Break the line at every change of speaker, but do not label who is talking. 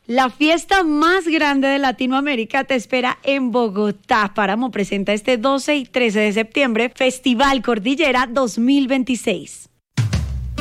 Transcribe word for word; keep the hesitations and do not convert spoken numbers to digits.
La fiesta más grande de Latinoamérica te espera en Bogotá. Páramo presenta este doce y trece de septiembre Festival Cordillera dos mil veintiséis.